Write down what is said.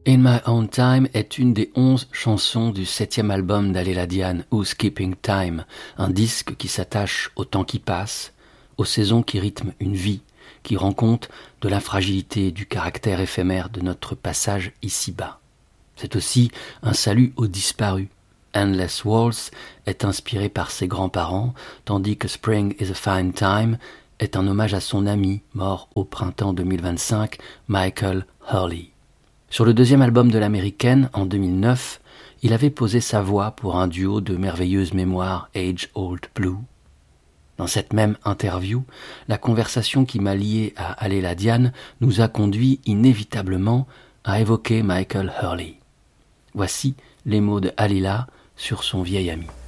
In My Own Time est une des 11 chansons du 7e album d'Aléla Diane, Who's Keeping Time, un disque qui s'attache au temps qui passe, aux saisons qui rythment une vie, qui rend compte de la fragilité et du caractère éphémère de notre passage ici-bas. C'est aussi un salut aux disparus. Endless Waltz est inspiré par ses grands-parents, tandis que Spring is a Fine Time est un hommage à son ami, mort au printemps 2025, Michael Hurley. Sur le deuxième album de l'américaine, en 2009, il avait posé sa voix pour un duo de merveilleuses mémoires, Age Old Blue. Dans cette même interview, la conversation qui m'a lié à Aléla Diane nous a conduit inévitablement à évoquer Michael Hurley. Voici les mots de Aléla sur son vieil ami.